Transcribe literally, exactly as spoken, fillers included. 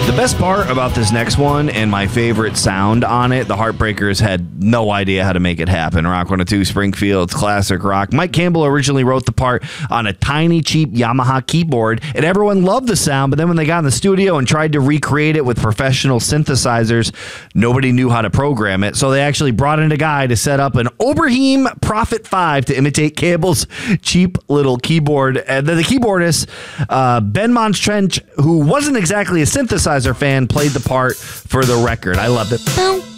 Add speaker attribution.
Speaker 1: The best part about this next one and my favorite sound on it, the Heartbreakers had no idea how to make it happen. Rock one oh two Springfield's classic rock. Mike Campbell originally wrote the part on a tiny, cheap Yamaha keyboard, and everyone loved the sound, but then when they got in the studio and tried to recreate it with professional synthesizers, nobody knew how to program it, so they actually brought in a guy to set up an Oberheim Prophet five to imitate Campbell's cheap little keyboard. And then the keyboardist, uh, Ben Monstrench, who wasn't exactly a synthesizer fan, played the part for the record. I loved it.